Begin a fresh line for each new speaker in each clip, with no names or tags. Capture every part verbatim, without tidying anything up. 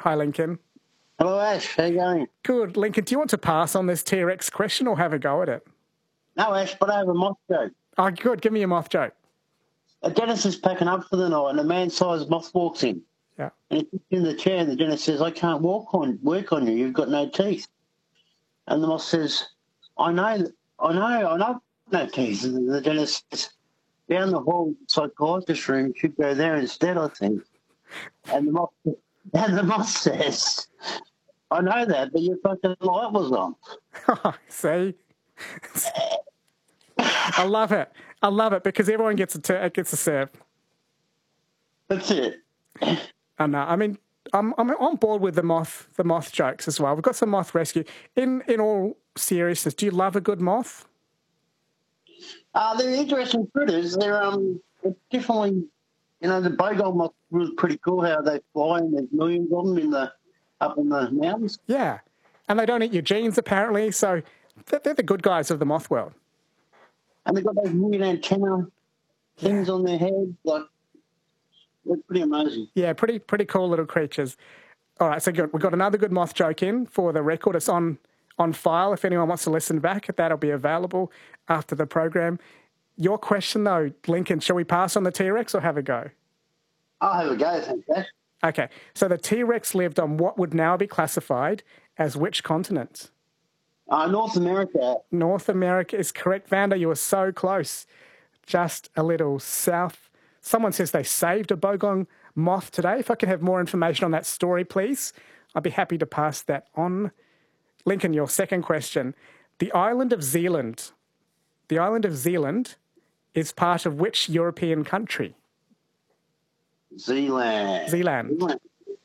Hi, Lincoln.
Hello, Ash. How you going?
Good. Lincoln, do you want to pass on this T-Rex question or have a go at it?
No, Ash, but I have a moth joke.
Oh, good. Give me a moth joke.
A dentist is packing up for the night and a man-sized moth walks in.
Yeah.
And he sits in the chair and the dentist says, I can't walk on, work on you. You've got no teeth. And the moth says, I know, I know, I know no teeth. And the dentist says, down the hall, psychiatrist room, you should go there instead, I think. And the moth, and the moth says, I know that, but your fucking light was on.
See? I love it. I love it because everyone gets a, t- gets a serve.
That's it.
I know. I mean, I'm I'm on board with the moth the moth jokes as well. We've got some moth rescue. In in all seriousness, do you love a good moth?
Uh, they're interesting critters. They're um they're definitely, you know, the bogong moth was pretty cool how they fly and there's millions of them in the up in the mountains.
Yeah, and they don't eat your genes apparently, so they're, they're the good guys of the moth world.
And they've got those weird antenna things yeah. on their head, like they're pretty amazing.
Yeah, pretty pretty cool little creatures. All right, so good. We've got another good moth joke in for the record. It's on on file. If anyone wants to listen back, that'll be available after the program. Your question, though, Lincoln, shall we pass on the T-Rex or have a go?
I'll have a go, thank you.
Okay, so the T-Rex lived on what would now be classified as which continent?
Uh, North America.
North America is correct. Vander, you were so close. Just a little south. Someone says they saved a bogong moth today. If I could have more information on that story, please, I'd be happy to pass that on. Lincoln, your second question. The island of Zealand. The island of Zealand is part of which European country?
Zealand.
Zealand.
Zealand.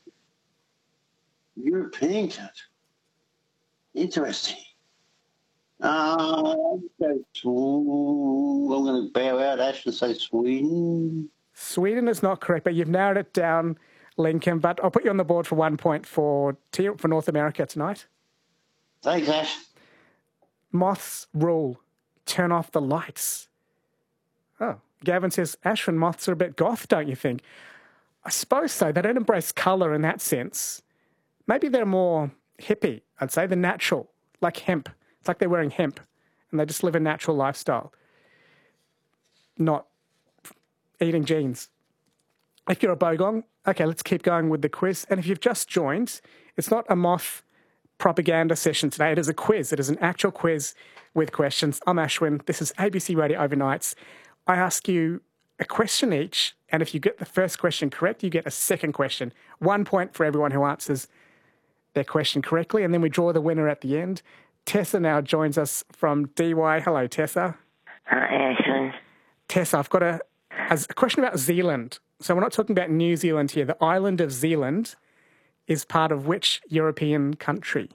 European country. Interesting. Uh, I'm going to bow out, Ash, and say Sweden.
Sweden is not correct, but you've narrowed it down, Lincoln. But I'll put you on the board for one point for, for North America tonight.
Thanks, Ash.
Moths rule. Turn off the lights. Oh, Gavin says, Ashwin, moths are a bit goth, don't you think? I suppose so. They don't embrace colour in that sense. Maybe they're more hippie, I'd say. They're natural, like hemp. It's like they're wearing hemp, and they just live a natural lifestyle, not eating genes. If you're a bogong, okay, let's keep going with the quiz. And if you've just joined, it's not a moth propaganda session today. It is a quiz. It is an actual quiz with questions. I'm Ashwin. This is A B C Radio Overnights. I ask you a question each, and if you get the first question correct, you get a second question. One point for everyone who answers their question correctly, and then we draw the winner at the end. Tessa now joins us from D Y. Hello, Tessa.
Hi, Ashwin.
Tessa, I've got a, a question about Zealand. So we're not talking about New Zealand here. The island of Zealand is part of which European country?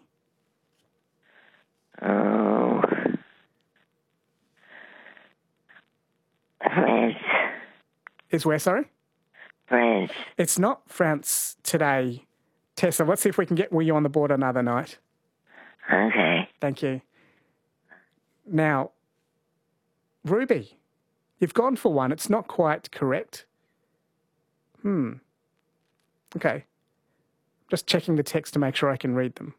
Oh. France.
Is where, sorry?
France.
It's not France today. Tessa, let's see if we can get you on the board another night.
Okay.
Thank you. Now, Ruby, you've gone for one. It's not quite correct. Hmm. Okay. Just checking the text to make sure I can read them.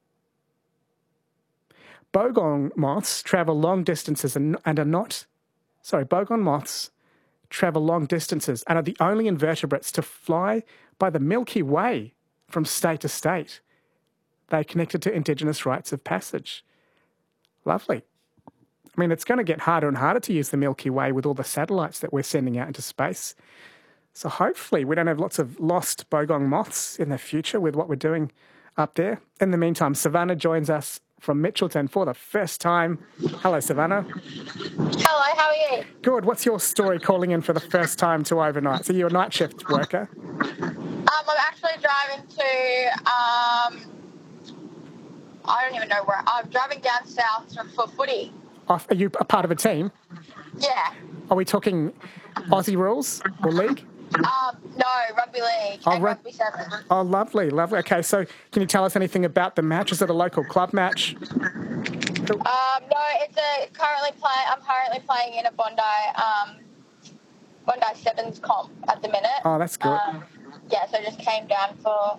Bogong moths travel long distances and, and are not... Sorry, bogong moths travel long distances and are the only invertebrates to fly by the Milky Way from state to state. They are connected to Indigenous rites of passage. Lovely. I mean, it's going to get harder and harder to use the Milky Way with all the satellites that we're sending out into space. So hopefully we don't have lots of lost bogong moths in the future with what we're doing up there. In the meantime, Savannah joins us from Mitchelton for the first time. Hello, Savannah.
Hello, how are you?
Good. What's your story calling in for the first time to overnight? Are you a night shift worker?
Um, I'm actually driving to, um, I don't even know where, I'm driving down south for footy.
Oh, are you a part of a team?
Yeah.
Are we talking Aussie rules or league?
Um, no, rugby league
oh,
and
ru-
rugby seven.
Oh, lovely, lovely. Okay, so can you tell us anything about the match? Is it a local club match?
Um, no, it's a currently play. I'm currently playing in a Bondi, um, Bondi Sevens comp at the minute.
Oh, that's good.
Um, yeah, so I just came down for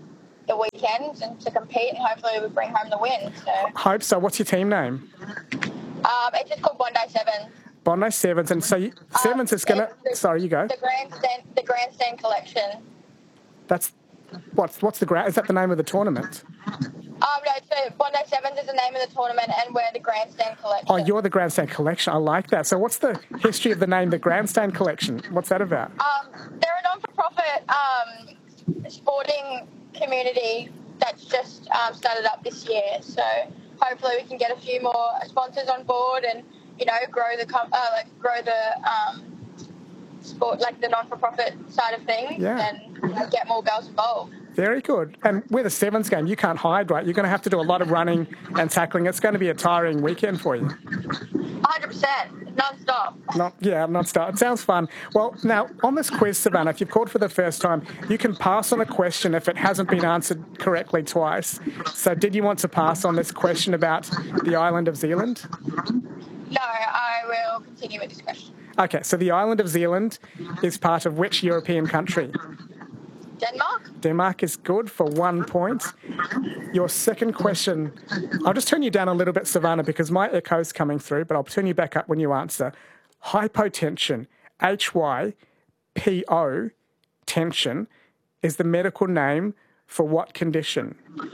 the weekend and to compete, and hopefully we bring home the win. So
Hope so. What's your team name?
um, it's just called Bondi Sevens.
Bondi Sevens. And so you, Sevens
Um,
is going to...
it's the-
Sorry, you go.
The grandstand, the grandstand collection.
That's... What's, what's the... gra- Is that the name of the tournament?
Um, no, so Bondi Sevens is the name of the tournament, and we're the grandstand collection.
Oh, you're the Grandstand Collection. I like that. So what's the history of the name, the Grandstand Collection? What's that about?
Um, they're a non-for-profit um, sporting community that's just um, started up this year. So hopefully we can get a few more sponsors on board, and you know, grow the com- uh, like grow the um, sport, like the non-for-profit side of things,
Yeah.
and you know, get more girls involved.
Very good. And with a Sevens game, you can't hide, right? You're going to have to do a lot of running and tackling. It's going to be a tiring weekend for you.
one hundred percent, non-stop.
Not, yeah, not start. It sounds fun. Well, now, on this quiz, Savannah, if you've called for the first time, you can pass on a question if it hasn't been answered correctly twice. So did you want to pass on this question about the island of Zealand?
No, I will continue with this question.
Okay, so the island of Zealand is part of which European country?
Denmark?
Denmark is good for one point. Your second question, I'll just turn you down a little bit, Savannah, because my echo's coming through, but I'll turn you back up when you answer. Hypotension, H Y P O, tension, is the medical name for what condition?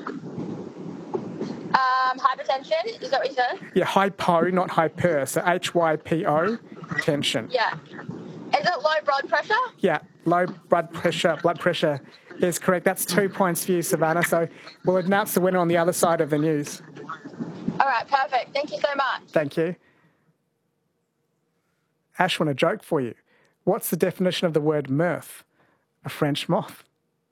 Um, hypertension, is that what you said?
Yeah, hypo, not hyper, so H Y P O, tension.
Yeah. Is it low blood pressure?
Yeah, low blood pressure, blood pressure is correct. That's two points for you, Savannah. So we'll announce the winner on the other side of the news.
All right, perfect. Thank you so much.
Thank you. Ashwin, a joke for you. What's the definition of the word mirth? A French moth.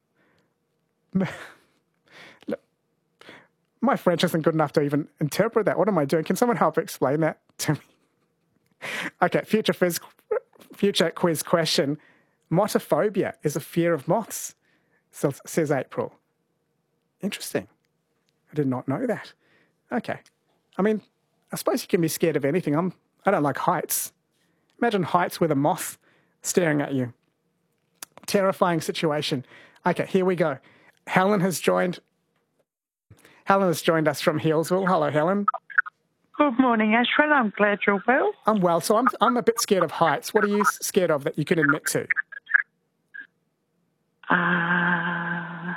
Look, my French isn't good enough to even interpret that. What am I doing? Can someone help explain that to me? Okay, future quiz, future quiz question. Motophobia is a fear of moths, so, says April. Interesting. I did not know that. Okay. I mean, I suppose you can be scared of anything. I'm, I don't like heights. Imagine heights with a moth staring at you. Terrifying situation. Okay, here we go. Helen has joined. Helen has joined us from Healesville. Hello, Helen.
Good morning, Ashwin. I'm glad you're well.
I'm well, so I'm I'm a bit scared of heights. What are you scared of that you can admit to?
Uh,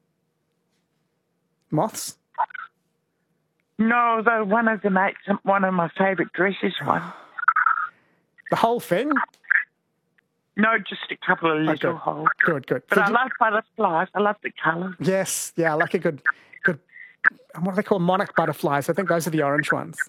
Moths?
no, though one of the mates, one of my favourite dresses one.
The whole thing?
No, just a couple of little
good.
holes.
Good, good.
But
Did
I
you-
love butterflies. I love the colours.
Yes, yeah, I like a good, good. What do they call monarch butterflies? I think those are the orange ones.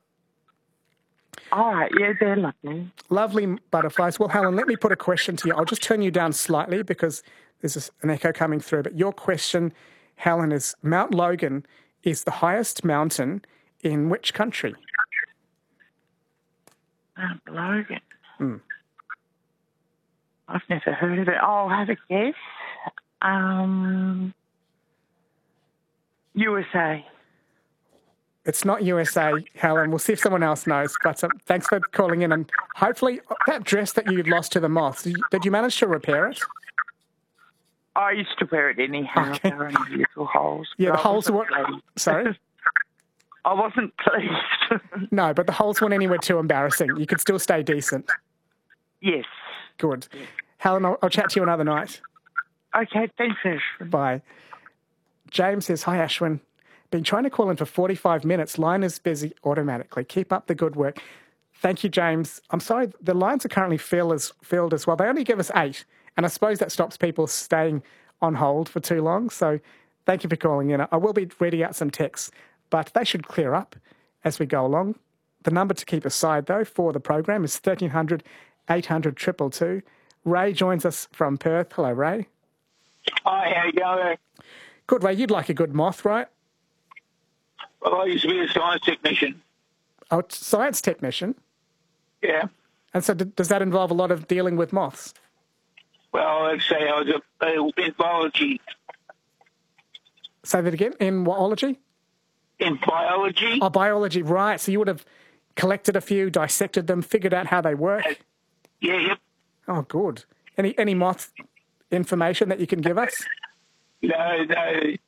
All right, yeah, they're lovely.
Lovely butterflies. Well, Helen, let me put a question to you. I'll just turn you down slightly because there's an echo coming through. But your question, Helen, is Mount Logan is the highest mountain in which country?
Mount Logan.
Mm.
I've never heard of it. I'll have a guess. Um, U S A.
It's not U S A, Helen. We'll see if someone else knows. But um, thanks for calling in. And hopefully that dress that you lost to the moths, did you, did you manage to repair it?
I used to wear it anyhow.
Okay.
There are only little holes.
Yeah,
but
the
I
holes
wasn't
were...
pleased.
Sorry?
I wasn't pleased.
No, but the holes weren't anywhere too embarrassing. You could still stay decent.
Yes.
Good. Helen, I'll, I'll chat to you another night.
Okay, thanks, Ashwin.
Bye. James says, hi, Ashwin. Been trying to call in for forty-five minutes. Line is busy automatically. Keep up the good work. Thank you, James. I'm sorry, the lines are currently filled as, filled as well. They only give us eight, and I suppose that stops people staying on hold for too long. So thank you for calling in. I will be reading out some texts, but they should clear up as we go along. The number to keep aside, though, for the program is thirteen hundred, eight hundred, two two two. Ray joins us from Perth. Hello, Ray.
Hi, how you going?
Good, Ray. You'd like a good moth, right?
Well, I used to be a science technician.
Oh, t- science technician.
Yeah.
And so d- does that involve a lot of dealing with moths?
Well, I'd say I was a, a, in biology.
Say that again. In whatology?
In biology?
Oh, biology, right. So you would have collected a few, dissected them, figured out how they work?
Yeah, yep.
Oh, good. Any any moth information that you can give us?
No, no.